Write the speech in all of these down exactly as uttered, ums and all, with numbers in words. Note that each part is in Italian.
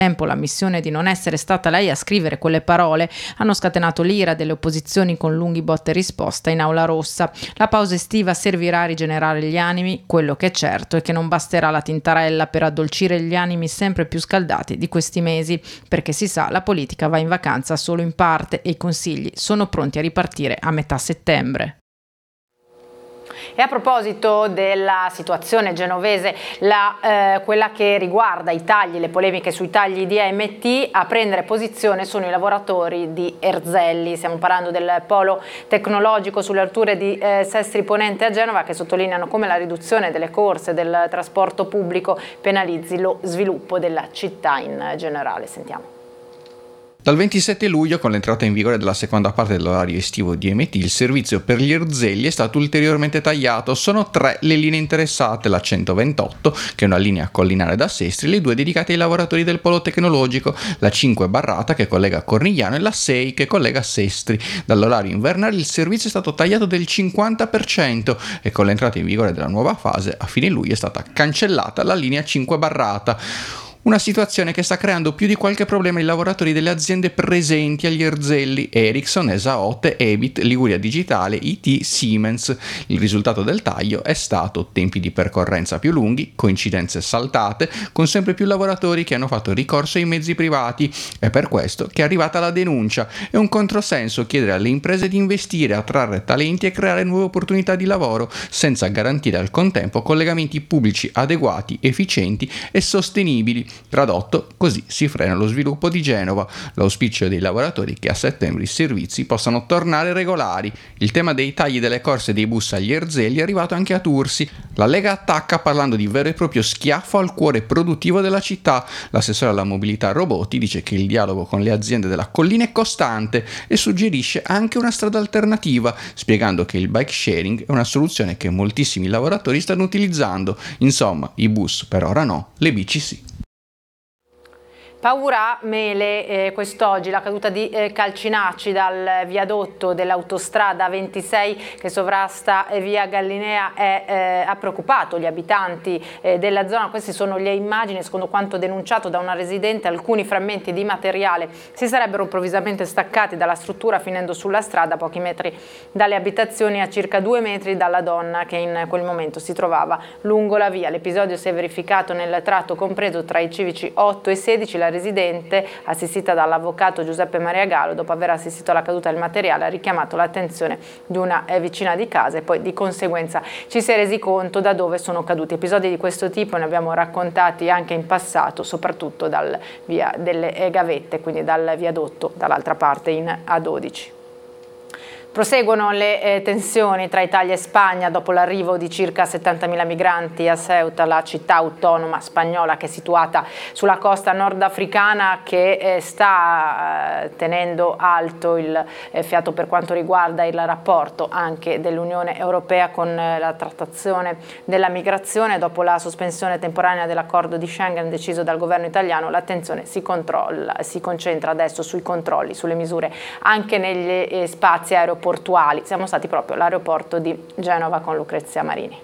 tempo l'ammissione di non essere stata lei a scrivere quelle parole hanno scatenato l'ira delle opposizioni con lunghi botte e risposta in Aula Rossa. La pausa estiva servirà a rigenerare gli animi, quello che è certo è che non basterà la tintarella per addolcire gli animi sempre più scaldati di questi mesi, perché si sa la politica va in vacanza solo in parte e i consigli sono pronti a ripartire a metà settembre. E a proposito della situazione genovese, la, eh, quella che riguarda i tagli, le polemiche sui tagli di A M T, a prendere posizione sono i lavoratori di Erzelli. Stiamo parlando del polo tecnologico sulle alture di eh, Sestri Ponente a Genova, che sottolineano come la riduzione delle corse del trasporto pubblico penalizzi lo sviluppo della città in generale. Sentiamo. Dal ventisette luglio, con l'entrata in vigore della seconda parte dell'orario estivo di A M T, il servizio per gli Erzelli è stato ulteriormente tagliato. Sono tre le linee interessate: la centoventotto, che è una linea collinare da Sestri, le due dedicate ai lavoratori del polo tecnologico, la cinque Barrata, che collega Cornigliano, e la sei, che collega Sestri. Dall'orario invernale il servizio è stato tagliato del cinquanta per cento e con l'entrata in vigore della nuova fase, a fine luglio, è stata cancellata la linea cinque Barrata. Una situazione che sta creando più di qualche problema ai lavoratori delle aziende presenti agli Erzelli: Ericsson, Esaote, Ebit, Liguria Digitale, I T, Siemens. Il risultato del taglio è stato tempi di percorrenza più lunghi, coincidenze saltate, con sempre più lavoratori che hanno fatto ricorso ai mezzi privati. È per questo che è arrivata la denuncia. È un controsenso chiedere alle imprese di investire, attrarre talenti e creare nuove opportunità di lavoro, senza garantire al contempo collegamenti pubblici adeguati, efficienti e sostenibili. Tradotto, così si frena lo sviluppo di Genova. L'auspicio dei lavoratori è che a settembre i servizi possano tornare regolari. Il tema dei tagli delle corse dei bus agli Erzelli è arrivato anche a Tursi. La Lega attacca parlando di vero e proprio schiaffo al cuore produttivo della città. L'assessore alla mobilità Roboti dice che il dialogo con le aziende della collina è costante e suggerisce anche una strada alternativa, spiegando che il bike sharing è una soluzione che moltissimi lavoratori stanno utilizzando. Insomma, i bus per ora no, le bici sì. Paura Mele, eh, quest'oggi la caduta di eh, calcinacci dal viadotto dell'autostrada ventisei che sovrasta eh, via Gallinea è, eh, ha preoccupato gli abitanti eh, della zona. Queste sono le immagini. Secondo quanto denunciato da una residente, alcuni frammenti di materiale si sarebbero improvvisamente staccati dalla struttura finendo sulla strada a pochi metri dalle abitazioni, a circa due metri dalla donna che in quel momento si trovava lungo la via. L'episodio si è verificato nel tratto compreso tra i civici otto e sedici. La residente, assistita dall'avvocato Giuseppe Maria Gallo, dopo aver assistito alla caduta del materiale, ha richiamato l'attenzione di una eh, vicina di casa e poi di conseguenza ci si è resi conto da dove sono caduti. Episodi di questo tipo ne abbiamo raccontati anche in passato, soprattutto dal via delle eh, Gavette, quindi dal viadotto dall'altra parte in A dodici. Proseguono le eh, tensioni tra Italia e Spagna dopo l'arrivo di circa settantamila migranti a Ceuta, la città autonoma spagnola che è situata sulla costa nordafricana, che eh, sta eh, tenendo alto il eh, fiato per quanto riguarda il rapporto anche dell'Unione Europea con eh, la trattazione della migrazione. Dopo la sospensione temporanea dell'accordo di Schengen deciso dal governo italiano, l'attenzione si, controlla, si concentra adesso sui controlli, sulle misure anche negli eh, spazi aeroportuali. Portuali. Siamo stati proprio all'aeroporto di Genova con Lucrezia Marini.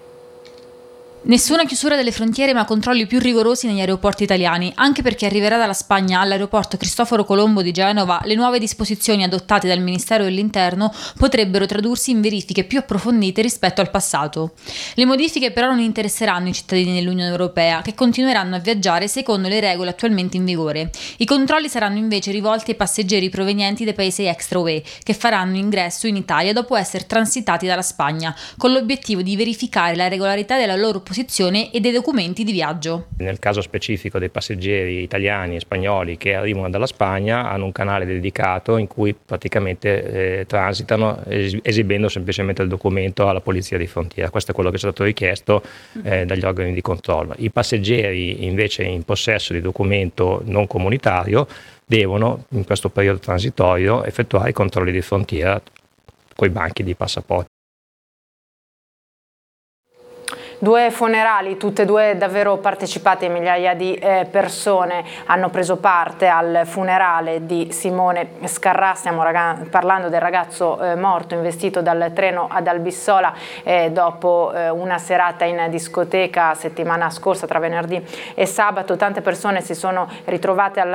Nessuna chiusura delle frontiere, ma controlli più rigorosi negli aeroporti italiani, anche perché arriverà dalla Spagna all'aeroporto Cristoforo Colombo di Genova. Le nuove disposizioni adottate dal Ministero dell'Interno potrebbero tradursi in verifiche più approfondite rispetto al passato. Le modifiche però non interesseranno i cittadini dell'Unione Europea, che continueranno a viaggiare secondo le regole attualmente in vigore. I controlli saranno invece rivolti ai passeggeri provenienti dai paesi extra U E, che faranno ingresso in Italia dopo essere transitati dalla Spagna, con l'obiettivo di verificare la regolarità della loro posizione e dei documenti di viaggio. Nel caso specifico dei passeggeri italiani e spagnoli che arrivano dalla Spagna, hanno un canale dedicato in cui praticamente eh, transitano es- esibendo semplicemente il documento alla polizia di frontiera. Questo è quello che è stato richiesto eh, dagli organi di controllo. I passeggeri invece in possesso di documento non comunitario devono in questo periodo transitorio effettuare i controlli di frontiera coi banchi di passaporti. Due funerali, tutte e due davvero partecipate, migliaia di eh, persone hanno preso parte al funerale di Simone Scarrà. Stiamo raga- parlando del ragazzo eh, morto investito dal treno ad Albissola eh, dopo eh, una serata in discoteca settimana scorsa tra venerdì e sabato. Tante persone si sono ritrovate alla